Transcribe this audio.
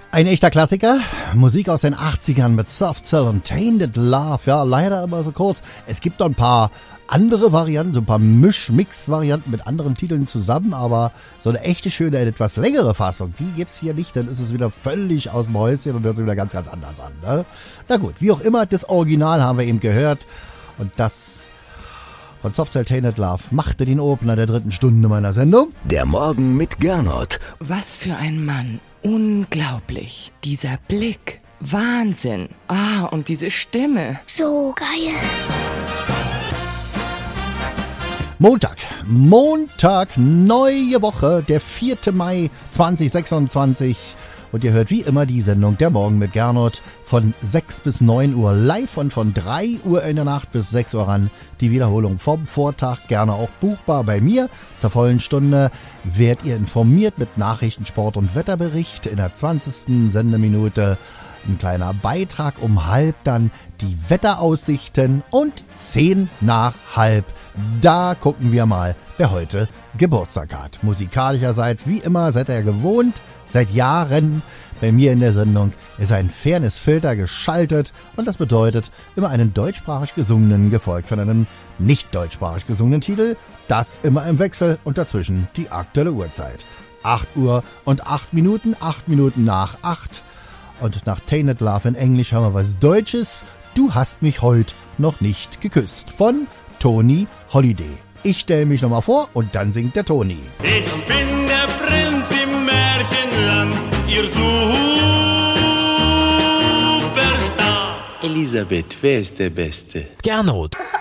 Ein echter Klassiker, Musik aus den 80ern mit Soft Cell und Tainted Love, ja, leider immer so kurz. Es gibt noch ein paar andere Varianten, so ein paar Mix-Varianten mit anderen Titeln zusammen, aber so eine echte, schöne, etwas längere Fassung, die gibt's hier nicht, dann ist es wieder völlig aus dem Häuschen und hört sich wieder ganz, ganz anders an, ne? Na gut, wie auch immer, das Original haben wir eben gehört und das von Soft Cell Tainted Love machte den Opener der 3. Stunde meiner Sendung. Der Morgen mit Gernot. Was für ein Mann. Unglaublich. Dieser Blick. Wahnsinn. Und diese Stimme. So geil. Montag, neue Woche, der 4. Mai 2026. Und ihr hört wie immer die Sendung Der Morgen mit Gernot von 6 bis 9 Uhr live und von 3 Uhr in der Nacht bis 6 Uhr ran. Die Wiederholung vom Vortag, gerne auch buchbar bei mir. Zur vollen Stunde werdet ihr informiert mit Nachrichten, Sport und Wetterbericht. In der 20. Sendeminute ein kleiner Beitrag, um halb dann die Wetteraussichten und 10 nach halb. Da gucken wir mal, wer heute Geburtstag hat. Musikalischerseits, wie immer, seid ihr gewohnt, seit Jahren bei mir in der Sendung ist ein Fairness-Filter geschaltet und das bedeutet immer einen deutschsprachig gesungenen, gefolgt von einem nicht deutschsprachig gesungenen Titel. Das immer im Wechsel und dazwischen die aktuelle Uhrzeit. 8 Uhr und 8 Minuten, 8 Minuten nach 8. Und nach Tainted Love in Englisch haben wir was Deutsches. Du hast mich heute noch nicht geküsst. Von Tony Holiday. Ich stelle mich nochmal vor und dann singt der Toni. Ich bin der Prinz im Märchenland, ihr Superstar. Elisabeth, wer ist der Beste? Gernot.